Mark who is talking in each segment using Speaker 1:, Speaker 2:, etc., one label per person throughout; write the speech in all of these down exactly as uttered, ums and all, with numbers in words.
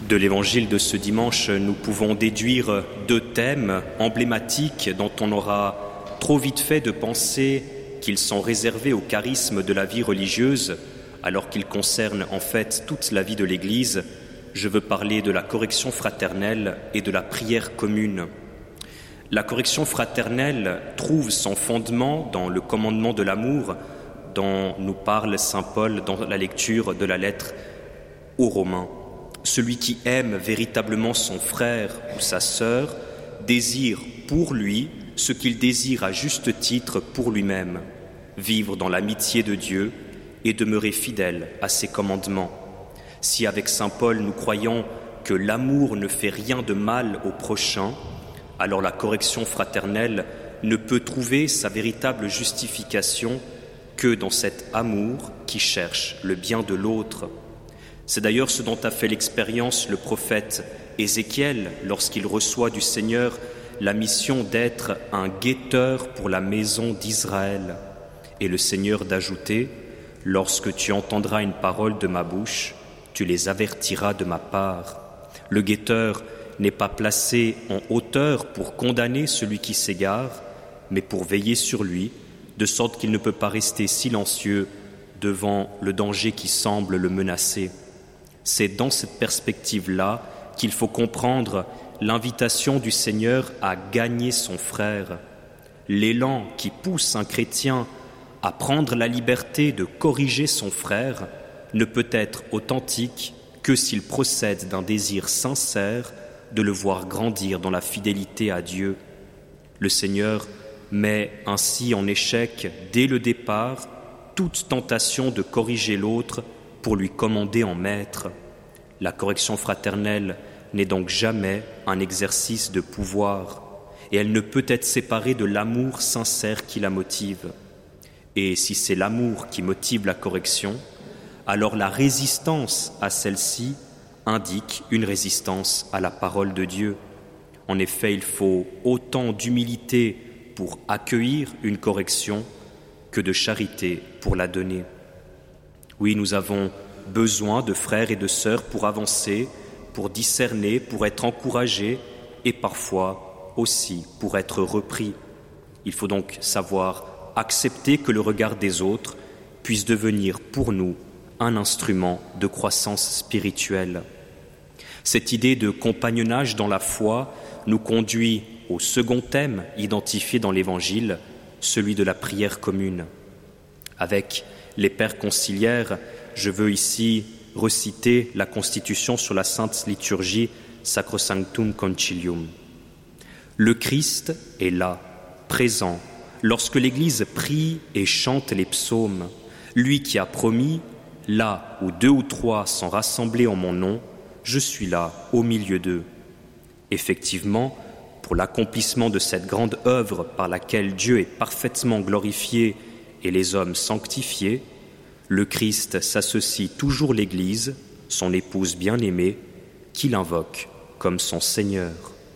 Speaker 1: De l'évangile de ce dimanche, nous pouvons déduire deux thèmes emblématiques dont on aura trop vite fait de penser qu'ils sont réservés au charisme de la vie religieuse, alors qu'ils concernent en fait toute la vie de l'Église. Je veux parler de la correction fraternelle et de la prière commune. La correction fraternelle trouve son fondement dans le commandement de l'amour dont nous parle saint Paul dans la lecture de la lettre aux Romains. Celui qui aime véritablement son frère ou sa sœur désire pour lui ce qu'il désire à juste titre pour lui-même, vivre dans l'amitié de Dieu et demeurer fidèle à ses commandements. Si avec saint Paul nous croyons que l'amour ne fait rien de mal au prochain, alors la correction fraternelle ne peut trouver sa véritable justification que dans cet amour qui cherche le bien de l'autre. C'est d'ailleurs ce dont a fait l'expérience le prophète Ézéchiel lorsqu'il reçoit du Seigneur la mission d'être un guetteur pour la maison d'Israël. Et le Seigneur d'ajouter « Lorsque tu entendras une parole de ma bouche, tu les avertiras de ma part. » Le guetteur n'est pas placé en hauteur pour condamner celui qui s'égare, mais pour veiller sur lui, de sorte qu'il ne peut pas rester silencieux devant le danger qui semble le menacer. C'est dans cette perspective-là qu'il faut comprendre l'invitation du Seigneur à gagner son frère. L'élan qui pousse un chrétien à prendre la liberté de corriger son frère ne peut être authentique que s'il procède d'un désir sincère de le voir grandir dans la fidélité à Dieu. Le Seigneur met ainsi en échec, dès le départ, toute tentation de corriger l'autre pour lui commander en maître. La correction fraternelle n'est donc jamais un exercice de pouvoir, et elle ne peut être séparée de l'amour sincère qui la motive. Et si c'est l'amour qui motive la correction, alors la résistance à celle-ci indique une résistance à la parole de Dieu. En effet, il faut autant d'humilité pour accueillir une correction que de charité pour la donner. Oui, nous avons besoin de frères et de sœurs pour avancer, pour discerner, pour être encouragés et parfois aussi pour être repris. Il faut donc savoir accepter que le regard des autres puisse devenir pour nous un instrument de croissance spirituelle. Cette idée de compagnonnage dans la foi nous conduit au second thème identifié dans l'Évangile, celui de la prière commune. Avec les pères conciliaires, je veux ici reciter la Constitution sur la Sainte Liturgie Sacrosanctum Concilium. Le Christ est là, présent, lorsque l'Église prie et chante les psaumes, lui qui a promis « Là où deux ou trois sont rassemblés en mon nom, je suis là au milieu d'eux ». Effectivement, pour l'accomplissement de cette grande œuvre par laquelle Dieu est parfaitement glorifié et les hommes sanctifiés, le Christ s'associe toujours l'Église, son épouse bien-aimée, qu'il invoque comme son Seigneur.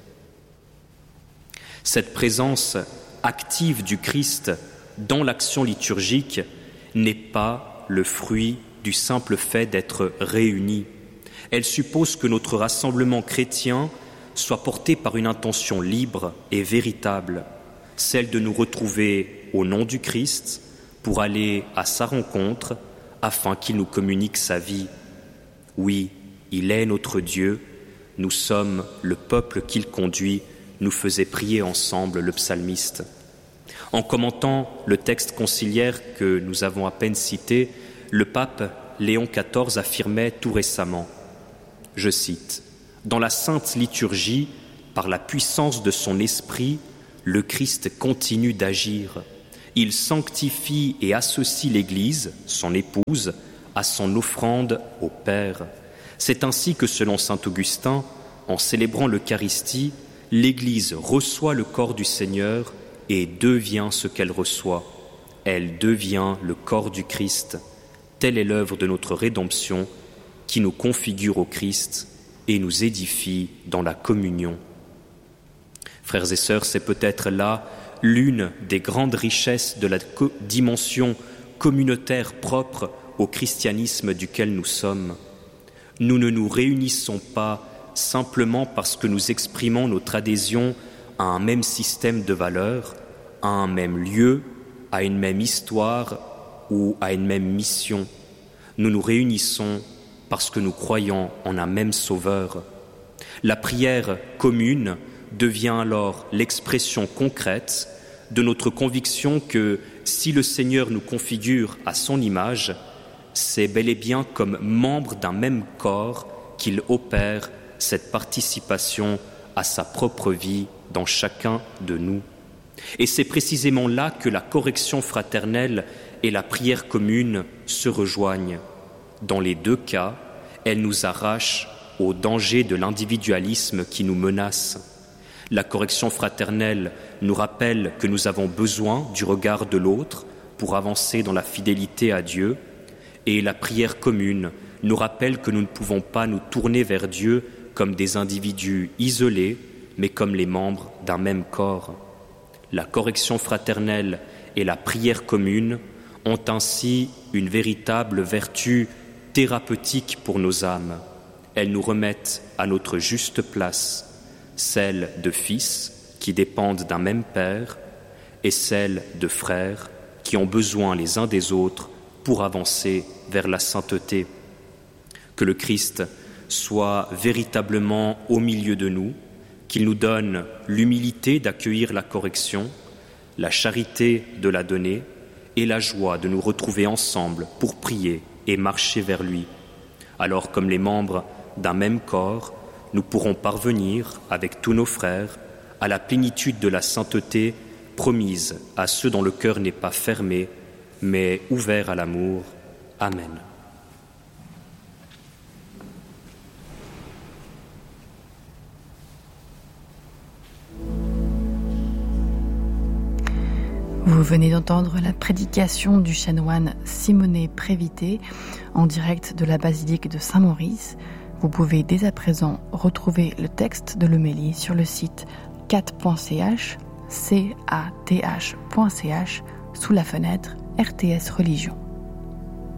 Speaker 1: Cette présence active du Christ dans l'action liturgique n'est pas le fruit du simple fait d'être réunis. Elle suppose que notre rassemblement chrétien soit porté par une intention libre et véritable, celle de nous retrouver au nom du Christ pour aller à sa rencontre afin qu'il nous communique sa vie. Oui, il est notre Dieu, nous sommes le peuple qu'il conduit, nous faisait prier ensemble le psalmiste. En commentant le texte conciliaire que nous avons à peine cité, le pape Léon quatorze affirmait tout récemment, je cite, « Dans la sainte liturgie, par la puissance de son esprit, le Christ continue d'agir. Il sanctifie et associe l'Église, son épouse, à son offrande au Père. C'est ainsi que, selon saint Augustin, en célébrant l'Eucharistie, l'Église reçoit le corps du Seigneur et devient ce qu'elle reçoit. Elle devient le corps du Christ. Telle est l'œuvre de notre rédemption qui nous configure au Christ et nous édifie dans la communion. » Frères et sœurs, c'est peut-être là l'une des grandes richesses de la co- dimension communautaire propre au christianisme duquel nous sommes. Nous ne nous réunissons pas simplement parce que nous exprimons notre adhésion à un même système de valeurs, à un même lieu, à une même histoire ou à une même mission. Nous nous réunissons parce que nous croyons en un même Sauveur. La prière commune devient alors l'expression concrète de notre conviction que si le Seigneur nous configure à son image, c'est bel et bien comme membre d'un même corps qu'il opère cette participation à sa propre vie dans chacun de nous. Et c'est précisément là que la correction fraternelle et la prière commune se rejoignent. Dans les deux cas, elles nous arrachent au danger de l'individualisme qui nous menace. La correction fraternelle nous rappelle que nous avons besoin du regard de l'autre pour avancer dans la fidélité à Dieu, et la prière commune nous rappelle que nous ne pouvons pas nous tourner vers Dieu comme des individus isolés, mais comme les membres d'un même corps. La correction fraternelle et la prière commune ont ainsi une véritable vertu thérapeutique pour nos âmes. Elles nous remettent à notre juste place, celle de fils qui dépendent d'un même père et celle de frères qui ont besoin les uns des autres pour avancer vers la sainteté. Que le Christ soit véritablement au milieu de nous, qu'il nous donne l'humilité d'accueillir la correction, la charité de la donner et la joie de nous retrouver ensemble pour prier et marcher vers lui. Alors, comme les membres d'un même corps, nous pourrons parvenir, avec tous nos frères, à la plénitude de la sainteté promise à ceux dont le cœur n'est pas fermé, mais ouvert à l'amour. Amen.
Speaker 2: Vous venez d'entendre la prédication du chanoine Simonet Prévité en direct de la basilique de Saint-Maurice. Vous pouvez dès à présent retrouver le texte de l'homélie sur le site cat point c h, c a t h point c h, sous la fenêtre R T S Religion.